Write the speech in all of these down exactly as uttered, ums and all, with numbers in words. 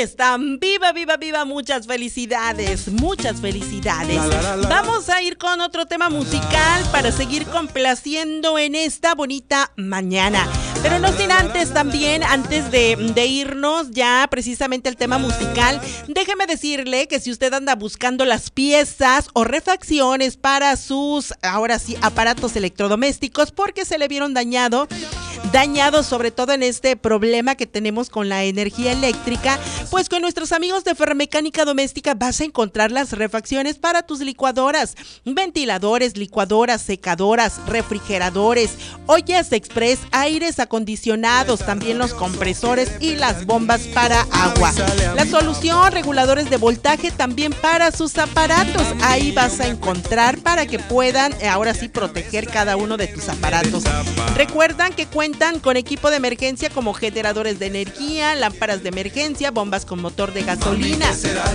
están. Viva, viva, viva. Muchas felicidades. Muchas felicidades. La, la, la, la. Vamos a ir con otro tema musical para seguir complaciendo en esta bonita mañana. Pero no sin antes también, antes de, de irnos ya precisamente al tema musical, déjeme decirle que si usted anda buscando las piezas o refacciones para sus, ahora sí, aparatos electrodomésticos porque se le vieron dañado, dañados sobre todo en este problema que tenemos con la energía eléctrica, pues con nuestros amigos de Ferromecánica Doméstica vas a encontrar las refacciones para tus licuadoras, ventiladores, licuadoras, secadoras, refrigeradores, ollas express, aires acondicionados, también los compresores y las bombas para agua. La solución, reguladores de voltaje también para sus aparatos. Ahí vas a encontrar para que puedan ahora sí proteger cada uno de tus aparatos. Recuerdan que cuentan con equipo de emergencia como generadores de energía, lámparas de emergencia, bombas con motor de gasolina.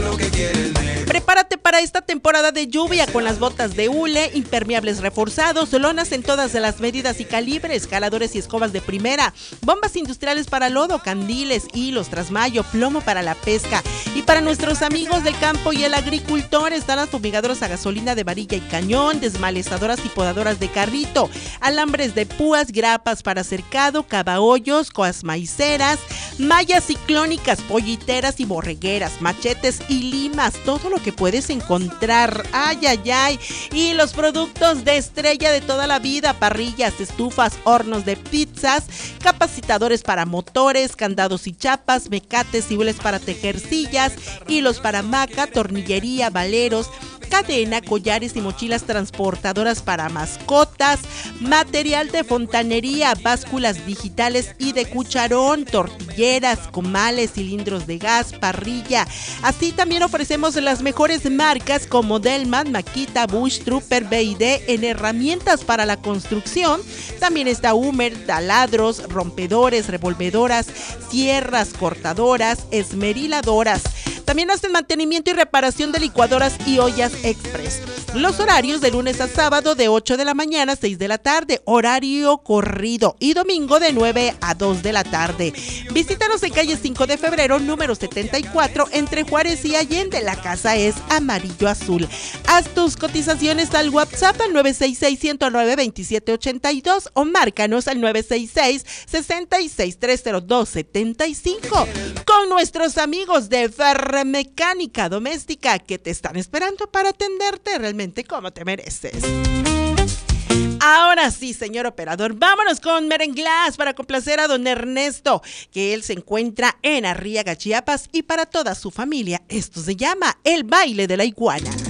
Prepárate para esta temporada de lluvia con las botas de hule, impermeables reforzados, lonas en todas las medidas y calibres, jaladores y escobas de primera, bombas industriales para lodo, candiles, hilos, trasmayo, plomo para la pesca. Y para nuestros amigos del campo y el agricultor están las fumigadoras a gasolina de varilla y cañón, desmalezadoras y podadoras de carrito, alambres de púas, grapas para cercado, cavahoyos, coas maiceras, mallas ciclónicas, polliteras y borregueras, machetes y limas, todo lo que puedes encontrar. Ay, ay, ay. Y los productos de estrella de toda la vida, parrillas, estufas, hornos de pizzas, capacitadores para motores, candados y chapas, mecates y hules para tejer sillas, hilos para hamaca, tornillería, valeros, cadena, collares y mochilas transportadoras para mascotas, material de fontanería, básculas digitales y de cucharón, tortilleras, comales, cilindros de gas, parrilla. Así también ofrecemos las mejores marcas como Delman, Makita, Bush, Trooper, B y D en herramientas para la construcción. También está Humer, taladros, rompedores, revolvedoras, sierras, cortadoras, esmeriladoras. También hacen mantenimiento y reparación de licuadoras y ollas express. Los horarios de lunes a sábado de ocho de la mañana a seis de la tarde, horario corrido, y domingo de nueve a dos de la tarde. Visítanos en calle cinco de febrero, número setenta y cuatro, entre Juárez y Allende. La casa es amarillo azul. Haz tus cotizaciones al WhatsApp al nueve seis seis, uno cero nueve, dos siete ocho dos o márcanos al nueve seis seis, seis seis tres cero dos siete cinco con nuestros amigos de Ferromecánica Doméstica que te están esperando para atenderte realmente como te mereces. Ahora sí, señor operador, vámonos con Merenglás para complacer a don Ernesto, que él se encuentra en Arriaga, Chiapas, y para toda su familia. Esto se llama El Baile de la Iguana.